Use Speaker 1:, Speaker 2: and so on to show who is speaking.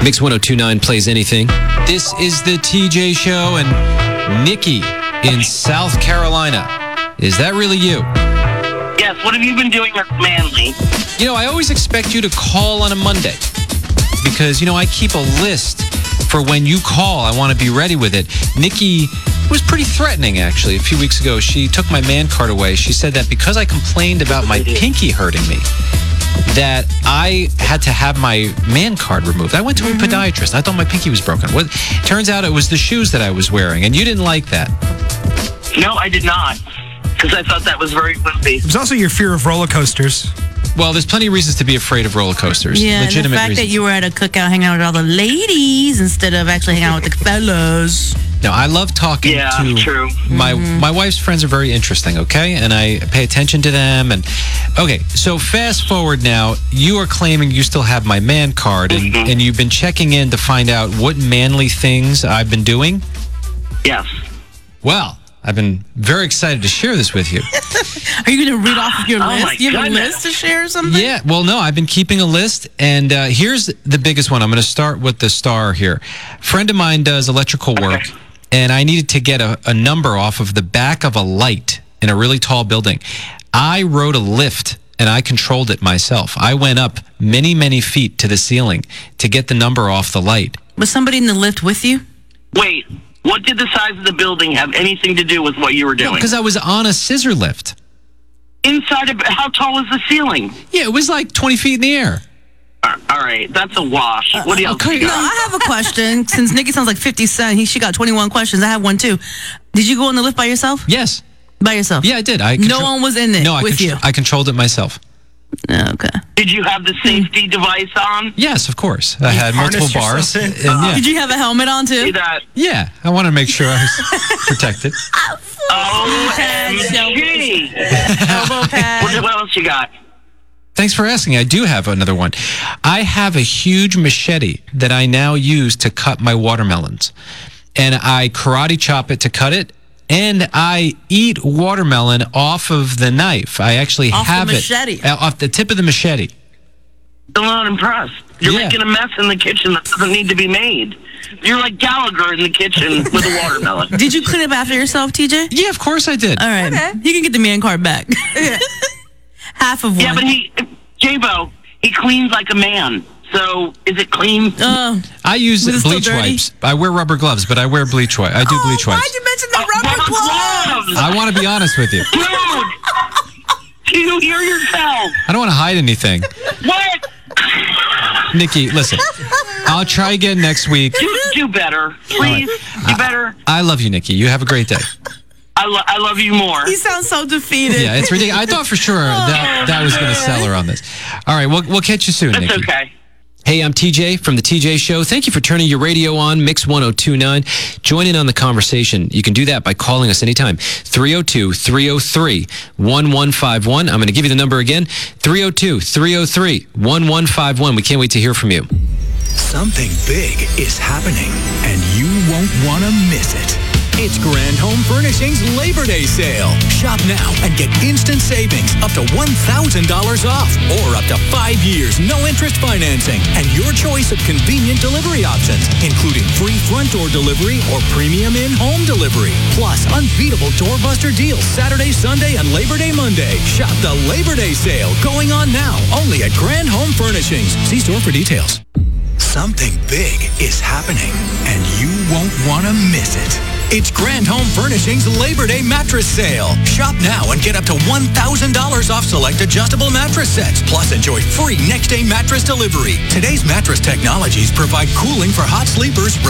Speaker 1: Mix 1029 plays anything. This is the TJ Show, and Nikki in South Carolina. Is that really you?
Speaker 2: Yes, what have you been doing at Manly?
Speaker 1: You know, I always expect you to call on a Monday because, I keep a list for when you call. I want to be ready with it. Nikki was pretty threatening, actually. A few weeks ago, she took my man card away. She said that because I complained about my pinky hurting me, that I had to have my man card removed. I went to a podiatrist. I thought my pinky was broken. Well, turns out it was the shoes that I was wearing, and you didn't like that.
Speaker 2: No, I did not, because I thought that was very wimpy.
Speaker 3: It was also your fear of roller coasters.
Speaker 1: Well, there's plenty of reasons to be afraid of roller coasters.
Speaker 4: Yeah,
Speaker 1: legitimate
Speaker 4: and the fact
Speaker 1: reasons.
Speaker 4: that you were at a cookout hanging out with all the ladies instead of actually hanging out with the fellas.
Speaker 1: No, I love talking to
Speaker 2: true.
Speaker 1: My wife's friends are very interesting, okay? And I pay attention to them. And okay, so fast forward now, you are claiming you still have my man card, and you've been checking in to find out what manly things I've been doing?
Speaker 2: Yes.
Speaker 1: Well, I've been very excited to share this with you.
Speaker 4: Are you going to read off your list?
Speaker 2: my
Speaker 4: You have a
Speaker 2: goodness.
Speaker 4: list to share or something?
Speaker 1: Yeah, well, no, I've been keeping a list, and here's the biggest one. I'm going to start with the star here. A friend of mine does electrical work, and I needed to get a number off of the back of a light in a really tall building. I wrote a lift, and I controlled it myself. I went up many, many feet to the ceiling to get the number off the light.
Speaker 4: Was somebody in the lift with you?
Speaker 2: Wait, what did the size of the building have anything to do with what you were doing?
Speaker 1: Because I was on a scissor lift.
Speaker 2: Inside of, how tall is the ceiling?
Speaker 1: Yeah, it was like 20 feet in the air.
Speaker 2: All right, that's a wash. What else you
Speaker 4: No,
Speaker 2: got?
Speaker 4: I have a question. Since Nikki sounds like 50 Cent, she got 21 questions. I have one too. Did you go on the lift by yourself?
Speaker 1: Yes.
Speaker 4: By yourself?
Speaker 1: Yeah, I did.
Speaker 4: No one was in it with you?
Speaker 1: I controlled it myself.
Speaker 4: Okay.
Speaker 2: Did you have the safety device on?
Speaker 1: Yes, of course. I had multiple
Speaker 3: harness
Speaker 1: bars.
Speaker 3: yourself
Speaker 1: And
Speaker 3: in?
Speaker 4: Did you have a helmet on
Speaker 2: See
Speaker 4: too?
Speaker 2: that?
Speaker 1: yeah, I want to make sure I was protected.
Speaker 2: OMG.
Speaker 4: Elbow pad.
Speaker 2: What else you got?
Speaker 1: Thanks for asking. I do have another one. I have a huge machete that I now use to cut my watermelons. And I karate chop it to cut it. And I eat watermelon off of the knife. I actually
Speaker 4: Off the
Speaker 1: have
Speaker 4: machete?
Speaker 1: it off the tip of the machete.
Speaker 2: Still not impressed. You're
Speaker 1: Yeah.
Speaker 2: making a mess in the kitchen that doesn't need to be made. You're like Gallagher in the kitchen with a watermelon.
Speaker 4: Did you clean up after yourself, TJ?
Speaker 1: Yeah, of course I did.
Speaker 4: All right.
Speaker 5: Okay.
Speaker 4: You can get the man card back. Half of one.
Speaker 2: Yeah, but J-Bo, he cleans like a man. So is it clean?
Speaker 1: I use
Speaker 4: Was it still
Speaker 1: bleach
Speaker 4: dirty?
Speaker 1: wipes. I wear rubber gloves, but I wear bleach wipes. I do bleach wipes.
Speaker 5: Why'd you mention the rubber
Speaker 2: Rubber
Speaker 5: gloves?
Speaker 2: gloves!
Speaker 1: I want to be honest with you.
Speaker 2: Dude! Do you hear yourself?
Speaker 1: I don't want to hide anything.
Speaker 2: What?
Speaker 1: Nikki, listen. I'll try again next week.
Speaker 2: Do better. Please. Do better.
Speaker 1: I love you, Nikki. You have a great day.
Speaker 2: I love you more.
Speaker 4: He sounds so defeated.
Speaker 1: Yeah, it's ridiculous. I thought for sure that was going to sell her on this. All right, we'll catch you soon,
Speaker 2: That's
Speaker 1: Nikki.
Speaker 2: okay.
Speaker 1: Hey, I'm TJ from the TJ Show. Thank you for turning your radio on, Mix 1029. Join in on the conversation. You can do that by calling us anytime. 302-303-1151. I'm going to give you the number again. 302-303-1151. We can't wait to hear from you.
Speaker 6: Something big is happening, and you won't want to miss it. It's Grand Home Furnishings Labor Day Sale. Shop now and get instant savings up to $1,000 off or up to 5 years no interest financing and your choice of convenient delivery options, including free front door delivery or premium in-home delivery. Plus, unbeatable doorbuster deals Saturday, Sunday, and Labor Day Monday. Shop the Labor Day Sale going on now only at Grand Home Furnishings. See store for details. Something big is happening, and you won't want to miss it. It's Grand Home Furnishings Labor Day Mattress Sale. Shop now and get up to $1,000 off select adjustable mattress sets. Plus, enjoy free next-day mattress delivery. Today's mattress technologies provide cooling for hot sleepers,